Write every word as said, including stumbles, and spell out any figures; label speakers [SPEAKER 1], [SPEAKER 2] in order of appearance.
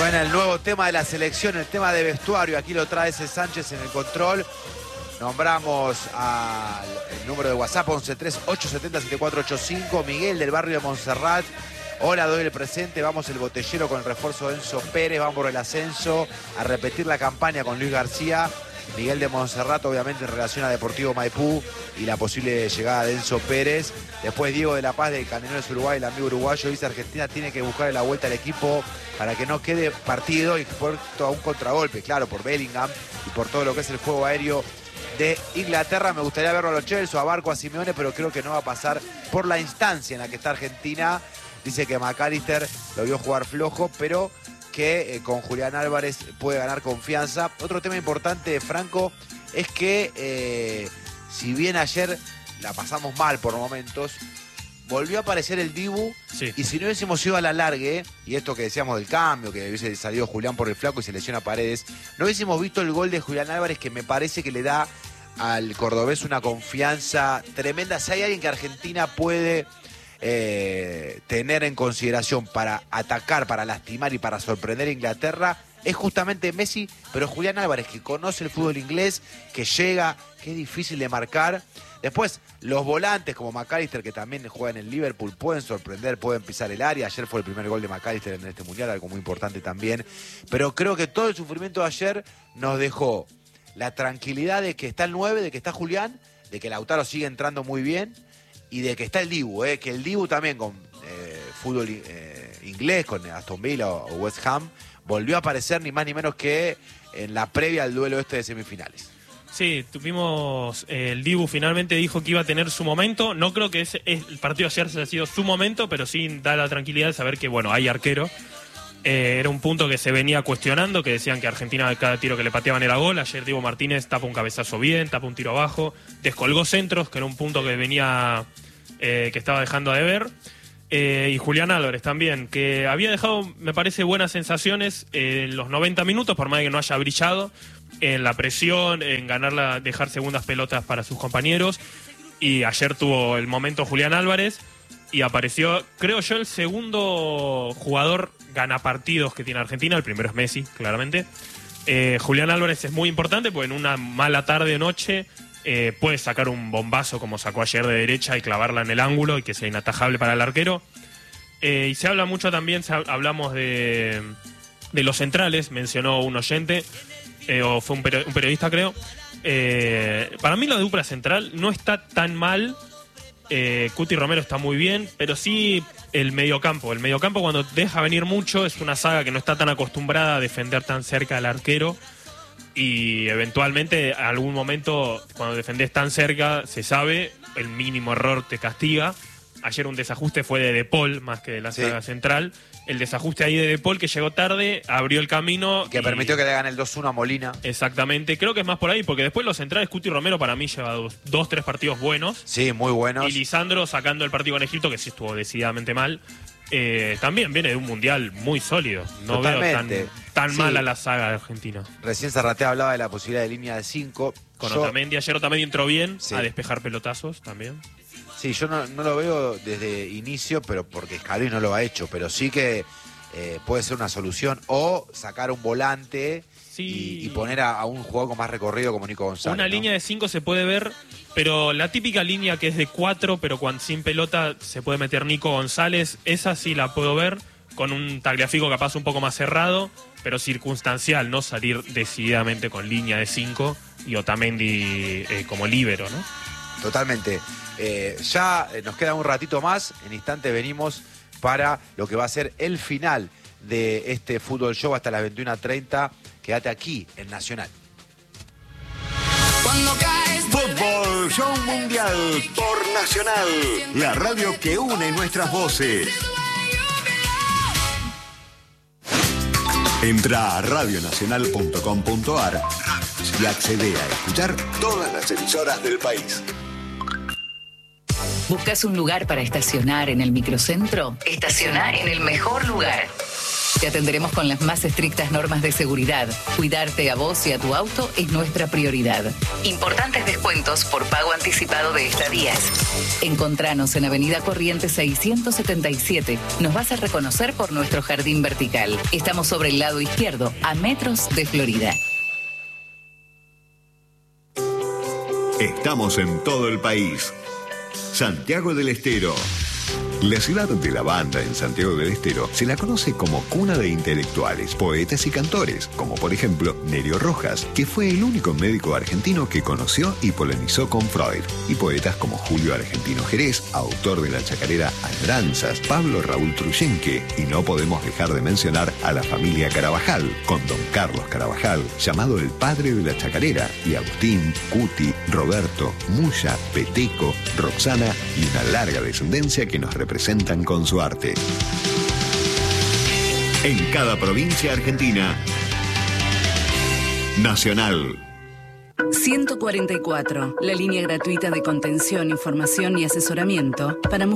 [SPEAKER 1] Suena el nuevo tema de la selección, el tema de vestuario. Aquí lo trae ese Sánchez en el control. Nombramos al número de WhatsApp once tres ocho siete cero siete cuatro ocho cinco. Miguel del barrio de Montserrat. Hola, doy el presente. Vamos el botellero con el refuerzo de Enzo Pérez. Vamos por el ascenso. A repetir la campaña con Luis García. Miguel de Montserrat, obviamente, en relación a Deportivo Maipú y la posible llegada de Enzo Pérez. Después Diego de la Paz de Canelones Uruguay, el amigo uruguayo, dice: Argentina tiene que buscar la vuelta al equipo para que no quede partido y por todo un contragolpe, claro, por Bellingham y por todo lo que es el juego aéreo de Inglaterra. Me gustaría verlo a los Chelsea, a Barco, a Simeone, pero creo que no va a pasar por la instancia en la que está Argentina. Dice que McAllister lo vio jugar flojo, pero que eh, con Julián Álvarez puede ganar confianza. Otro tema importante, Franco, es que eh, si bien ayer la pasamos mal por momentos, volvió a aparecer el Dibu, sí. Y si no hubiésemos ido a la largue, y esto que decíamos del cambio, que hubiese salido Julián por el flaco y se lesiona Paredes, no hubiésemos visto el gol de Julián Álvarez, que me parece que le da al cordobés una confianza tremenda. Si hay alguien que Argentina puede Eh, tener en consideración para atacar, para lastimar y para sorprender a Inglaterra, es justamente Messi, pero Julián Álvarez, que conoce el fútbol inglés, que llega, que es difícil de marcar. Después, los volantes como McAllister, que también juega en el Liverpool, pueden sorprender, pueden pisar el área. Ayer fue el primer gol de McAllister en este mundial, algo muy importante también. Pero creo que todo el sufrimiento de ayer nos dejó la tranquilidad de que está el nueve, de que está Julián, de que Lautaro sigue entrando muy bien, y de que está el Dibu, eh, que el Dibu también con eh, fútbol eh, inglés, con Aston Villa o, o West Ham, volvió a aparecer ni más ni menos que en la previa al duelo este de semifinales.
[SPEAKER 2] Sí, tuvimos, eh, el Dibu finalmente dijo que iba a tener su momento. No creo que ese, es, el partido ayer haya sido su momento, pero sí da la tranquilidad de saber que, bueno, hay arquero. Eh, era un punto que se venía cuestionando, que decían que Argentina cada tiro que le pateaban era gol. Ayer Diego Martínez tapa un cabezazo bien, tapa un tiro abajo, descolgó centros, que era un punto que venía, eh, que estaba dejando a deber. Eh, y Julián Álvarez también, que había dejado, me parece, buenas sensaciones en los noventa minutos, por más de que no haya brillado, en la presión, en ganarla, dejar segundas pelotas para sus compañeros. Y ayer tuvo el momento Julián Álvarez y apareció, creo yo, el segundo jugador gana partidos que tiene Argentina. El primero es Messi, claramente. Eh, Julián Álvarez es muy importante porque en una mala tarde o noche eh, puede sacar un bombazo como sacó ayer de derecha y clavarla en el ángulo y que sea inatajable para el arquero. Eh, y se habla mucho también, se ha, hablamos de, de los centrales, mencionó un oyente, eh, o fue un, peri un periodista creo. Eh, para mí la dupla central no está tan mal. Eh, Cuti Romero está muy bien, pero sí el mediocampo. El mediocampo, cuando deja venir mucho, es una saga que no está tan acostumbrada a defender tan cerca al arquero. Y eventualmente, en algún momento, cuando defendés tan cerca, se sabe, el mínimo error te castiga. Ayer un desajuste fue de De Paul, más que de la saga sí. central. El desajuste ahí de De Paul, que llegó tarde, abrió el camino.
[SPEAKER 1] Que y... permitió que le hagan el dos uno a Molina.
[SPEAKER 2] Exactamente. Creo que es más por ahí, porque después los centrales, Cuti Romero para mí lleva dos, dos, tres partidos buenos.
[SPEAKER 1] Sí, muy buenos.
[SPEAKER 2] Y Lisandro sacando el partido con Egipto, que sí estuvo decididamente mal. Eh, también viene de un mundial muy sólido. No
[SPEAKER 1] Totalmente.
[SPEAKER 2] veo tan, tan
[SPEAKER 1] sí.
[SPEAKER 2] mala la saga de Argentina.
[SPEAKER 1] Recién Zarratea hablaba de la posibilidad de línea de cinco.
[SPEAKER 2] Con
[SPEAKER 1] Yo...
[SPEAKER 2] Otamendi. Ayer Otamendi entró bien
[SPEAKER 1] sí.
[SPEAKER 2] a despejar pelotazos también.
[SPEAKER 1] Sí, yo no, no lo veo desde inicio, pero porque Scaloni no lo ha hecho, pero sí que eh, puede ser una solución, o sacar un volante
[SPEAKER 2] sí.
[SPEAKER 1] y, y poner a, a un jugador con más recorrido como Nico González.
[SPEAKER 2] Una ¿no? línea de cinco se puede ver, pero la típica línea que es de cuatro, pero cuando sin pelota se puede meter Nico González, esa sí la puedo ver, con un Tagliafico capaz un poco más cerrado, pero circunstancial, no salir decididamente con línea de cinco y Otamendi eh, como líbero, ¿no?
[SPEAKER 1] Totalmente. Eh, ya nos queda un ratito más, en instante venimos para lo que va a ser el final de este Fútbol Show hasta las veintiuna treinta. Quédate aquí en Nacional.
[SPEAKER 3] Fútbol Show Mundial por Nacional, la radio que une nuestras voces. Entra a radio nacional punto com punto ar y accede a escuchar todas las emisoras del país.
[SPEAKER 4] ¿Buscas un lugar para estacionar en el microcentro? Estaciona en el mejor lugar. Te atenderemos con las más estrictas normas de seguridad. Cuidarte a vos y a tu auto es nuestra prioridad. Importantes descuentos por pago anticipado de estadías. Encontranos en Avenida Corrientes seiscientos setenta y siete. Nos vas a reconocer por nuestro jardín vertical. Estamos sobre el lado izquierdo, a metros de Florida.
[SPEAKER 3] Estamos en todo el país. Santiago del Estero. La ciudad de la banda en Santiago del Estero se la conoce como cuna de intelectuales, poetas y cantores, como por ejemplo Nerio Rojas, que fue el único médico argentino que conoció y polemizó con Freud, y poetas como Julio Argentino Jerez, autor de la chacarera Añoranzas, Pablo Raúl Truyenque, y no podemos dejar de mencionar a la familia Carabajal, con don Carlos Carabajal, llamado el padre de la chacarera, y Agustín, Cuti, Roberto, Muya, Peteco, Roxana y una larga descendencia que nos representan con su arte. En cada provincia argentina, Nacional.
[SPEAKER 4] ciento cuarenta y cuatro, la línea gratuita de contención, información y asesoramiento para mujeres.